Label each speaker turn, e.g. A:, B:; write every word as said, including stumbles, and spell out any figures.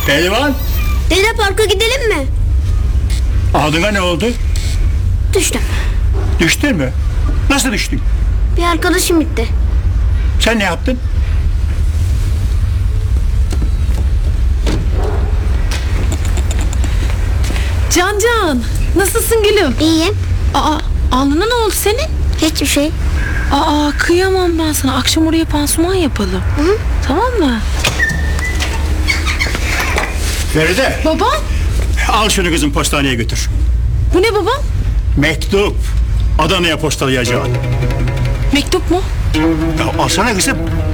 A: Pehlivan.
B: Dede parka gidelim mi?
A: Adına ne oldu?
B: Düştüm.
A: Düştün mü? Nasıl düştün?
B: Bir arkadaşım gitti.
A: Sen ne yaptın?
C: Can Can, nasılsın gülüm?
B: İyiyim.
C: Aa, alnına ne oldu senin?
B: Hiçbir şey.
C: Aa, kıyamam ben sana. Akşam oraya pansuman yapalım.
B: Hı?
C: Tamam mı?
A: Feride,
C: Baba,
A: al şunu kızım postaneye götür.
C: bu ne baba?
A: Mektup. Adana'ya postalayacağım.
C: Mektup mu?
A: Ya alsana kızım.